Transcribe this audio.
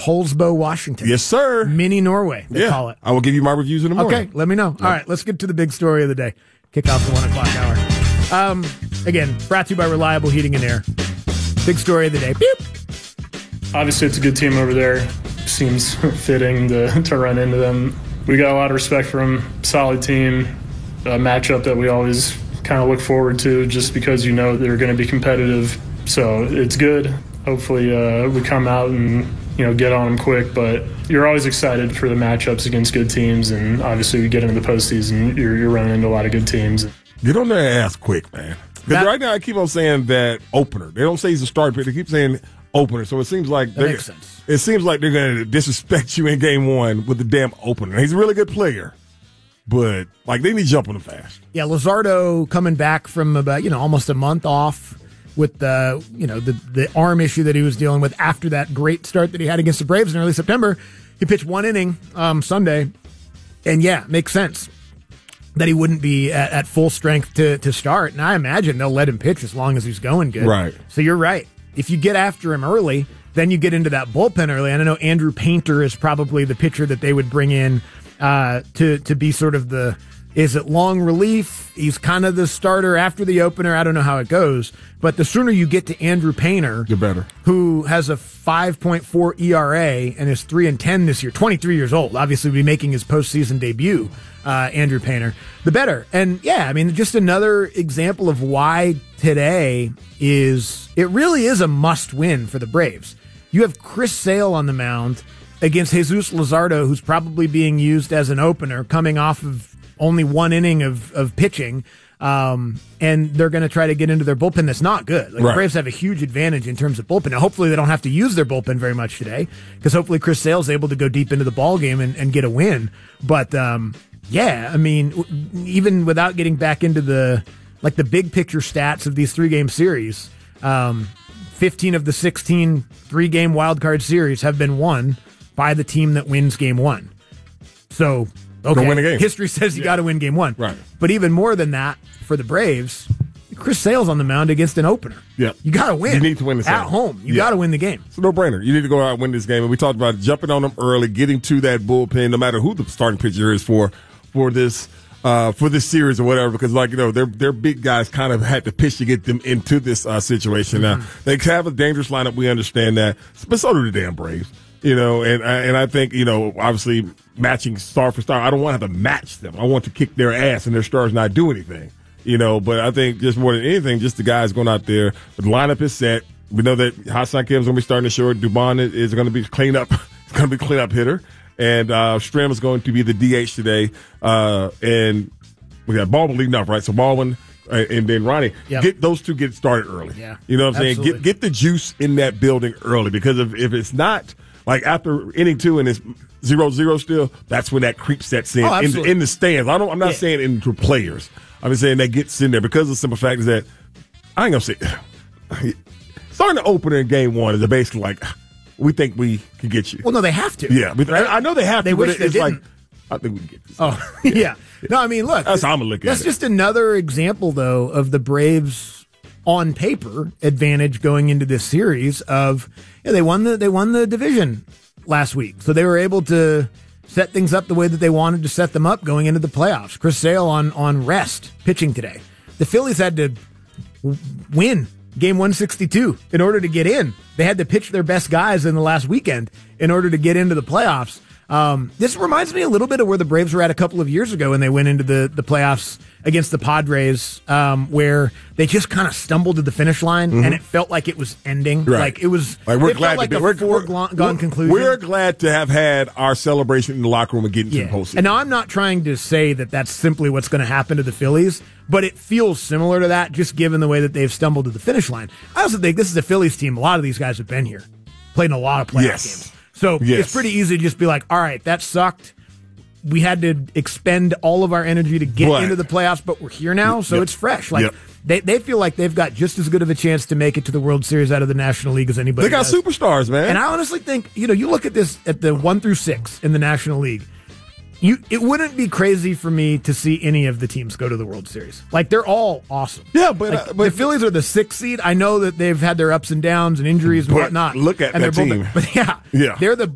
Holsbo, Washington. Yes, sir. Mini Norway, they call it. I will give you my reviews in the morning. Okay, let me know. All right, let's get to the big story of the day. Kick off the 1 o'clock hour. Again, brought to you by Reliable Heating and Air. Big story of the day. Beep. Obviously, it's a good team over there. Seems fitting to run into them. We got a lot of respect for them. Solid team. A matchup that we always kind of look forward to just because you know they're going to be competitive. So it's good. Hopefully we come out and get on them quick. But you're always excited for the matchups against good teams. And obviously we get into the postseason, you're running into a lot of good teams. Get on their ass quick, man. Because right now I keep on saying that opener. They don't say he's a starter pick. They keep saying opener. So it seems like that makes sense. It seems like they're going to disrespect you in game one with the damn opener. He's a really good player, but they need to jump on him fast. Yeah, Luzardo coming back from about almost a month off with the arm issue that he was dealing with after that great start that he had against the Braves in early September. He pitched 1 inning Sunday, and makes sense that he wouldn't be at full strength to start. And I imagine they'll let him pitch as long as he's going good. Right. So you're right. If you get after him early, then you get into that bullpen early. And I know Andrew Painter is probably the pitcher that they would bring in to be sort of is it long relief? He's kind of the starter after the opener. I don't know how it goes. But the sooner you get to Andrew Painter, the better. Who has a 5.4 ERA and is 3-10 this year, 23 years old. Obviously, will be making his postseason debut, Andrew Painter, the better. And just another example of why today it really is a must win for the Braves. You have Chris Sale on the mound against Jesus Luzardo, who's probably being used as an opener, coming off of only 1 inning of pitching, and they're going to try to get into their bullpen that's not good. The Braves have a huge advantage in terms of bullpen. Now, hopefully they don't have to use their bullpen very much today, because hopefully Chris Sale's able to go deep into the ballgame and get a win. But, even without getting back into the big picture stats of these 3-game series, 15 of the 16 3-game wildcard series have been won by the team that wins game 1. So, okay, win a game. History says you got to win game 1. Right. But even more than that, for the Braves, Chris Sale's on the mound against an opener. Yeah. You got to win. You need to win the game. At home. You got to win the game. It's a no-brainer. You need to go out and win this game. And we talked about jumping on them early, getting to that bullpen, no matter who the starting pitcher is for this series or whatever, because their big guys kind of had to pitch to get them into this situation. Now they have a dangerous lineup. We understand that, but so do the damn Braves. And I think obviously matching star for star. I don't want to have to match them. I want to kick their ass and their stars not do anything. But I think just more than anything, just the guys going out there. The lineup is set. We know that Hassan Kim's going to be starting to show. Dubon is going to be cleanup. It's going to be cleanup hitter. And Stram is going to be the DH today. And we got Baldwin leading off, right? So Baldwin and then Ronnie, get those two get started early. Yeah, you know what I'm saying? Get the juice in that building early, because if it's not after inning 2 and it's 0-0 still, that's when that creep sets in in the stands. I'm not saying into players. I'm just saying that gets in there, because the simple fact is that I ain't gonna say starting the opener in game 1 is basically we think we can get you. Well, no, they have to. Yeah, right? I know they have to. Wish but they didn't. I think we can get this. Oh, yeah. No, I mean, look. That's how I'm going to look at it. That's just another example, though, of the Braves' on paper advantage going into this series of they won the division last week. So they were able to set things up the way that they wanted to set them up going into the playoffs. Chris Sale on rest pitching today. The Phillies had to win game 162 in order to get in. They had to pitch their best guys in the last weekend in order to get into the playoffs. This reminds me a little bit of where the Braves were at a couple of years ago when they went into the playoffs against the Padres, where they just kind of stumbled to the finish line and it felt like it was ending. Right. Like it was. We're it glad felt like to a foregone conclusion. We're glad to have had our celebration in the locker room and getting to the postseason. And now I'm not trying to say that that's simply what's going to happen to the Phillies, but it feels similar to that, just given the way that they've stumbled to the finish line. I also think this is a Phillies team. A lot of these guys have been here, played in a lot of playoff games. So it's pretty easy to just be like, all right, that sucked. We had to expend all of our energy to get into the playoffs, but we're here now, so it's fresh. They feel like they've got just as good of a chance to make it to the World Series out of the National League as anybody. They got superstars, man. And I honestly think, you look at this at the 1 through 6 in the National League. It wouldn't be crazy for me to see any of the teams go to the World Series. They're all awesome. Yeah, but the Phillies are the 6th seed. I know that they've had their ups and downs and injuries and whatnot. Look at that team. But they're the